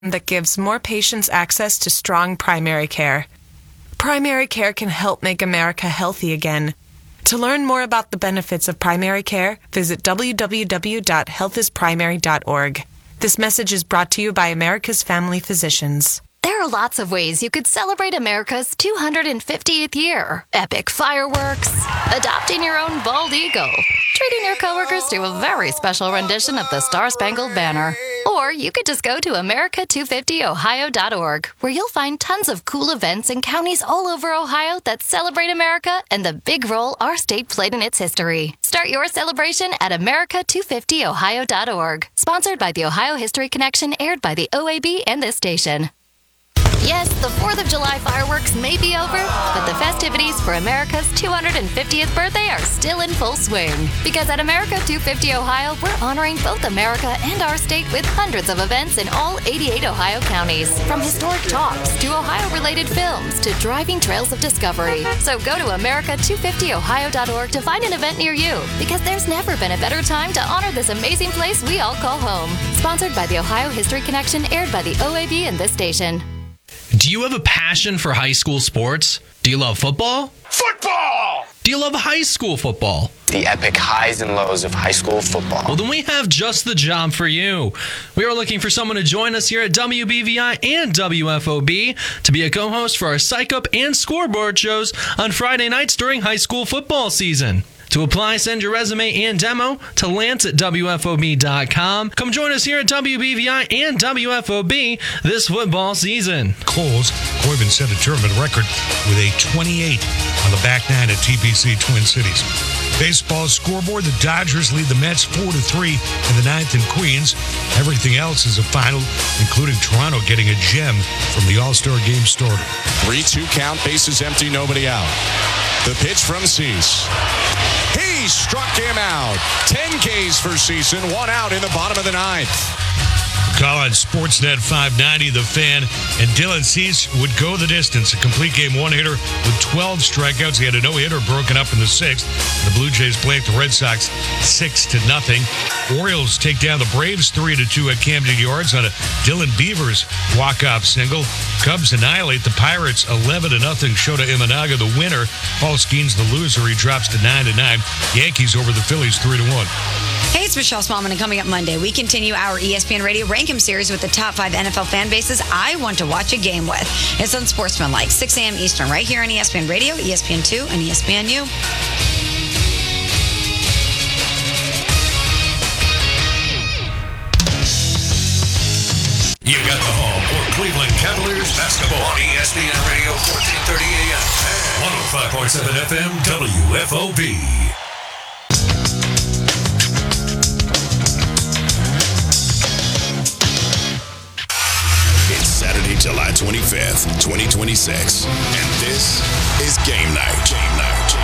that gives more patients access to strong primary care. Primary care can help make America healthy again. To learn more about the benefits of primary care, visit www.healthisprimary.org. This message is brought to you by America's Family Physicians. There are lots of ways you could celebrate America's 250th year. Epic fireworks, adopting your own bald eagle, treating your coworkers to a very special rendition of the Star-Spangled Banner. Or you could just go to America250ohio.org, where you'll find tons of cool events in counties all over Ohio that celebrate America and the big role our state played in its history. Start your celebration at America250ohio.org. Sponsored by the Ohio History Connection, aired by the OAB and this station. Yes, the 4th of July fireworks may be over, but the festivities for America's 250th birthday are still in full swing. Because at America 250 Ohio, we're honoring both America and our state with hundreds of events in all 88 Ohio counties. From historic talks to Ohio-related films to driving trails of discovery. So go to America250ohio.org to find an event near you, because there's never been a better time to honor this amazing place we all call home. Sponsored by the Ohio History Connection, aired by the OAB and this station. Do you have a passion for high school sports? Do you love football? Football! Do you love high school football? The epic highs and lows of high school football. Well, then we have just the job for you. We are looking for someone to join us here at WBVI and WFOB to be a co-host for our Psych Up and Scoreboard shows on Friday nights during high school football season. To apply, send your resume and demo to lance@WFOB.com. Come join us here at WBVI and WFOB this football season. Coles, Corbin set a tournament record with a 28 on the back nine at TPC Twin Cities. Baseball scoreboard, the Dodgers lead the Mets 4-3 in the ninth in Queens. Everything else is a final, including Toronto getting a gem from the All-Star Game starter. 3-2 count, bases empty, nobody out. The pitch from Cease. He struck him out. 10 Ks for Ceason, 1 out in the bottom of the ninth. Call on Sportsnet 590, The Fan, and Dylan Cease would go the distance. A complete game one-hitter with 12 strikeouts. He had a no-hitter broken up in the sixth. The Blue Jays blanked the Red Sox 6-0. Orioles take down the Braves 3-2 at Camden Yards on a Dylan Beavers walk-off single. Cubs annihilate the Pirates 11-0. Shota Imanaga the winner. Paul Skeens the loser. He drops to 9-9. Yankees over the Phillies 3-1. Hey, it's Michelle Smallman, and coming up Monday, we continue our ESPN Radio Rank 'Em series with the top 5 NFL fan bases I want to watch a game with. It's Unsportsmanlike, 6 a.m. Eastern, right here on ESPN Radio, ESPN2, and ESPNU. You got the home for Cleveland Cavaliers basketball on ESPN Radio, 1430 AM and 105.7 FM WFOB. It's Saturday, July 25th, 2026, and this is Game Night.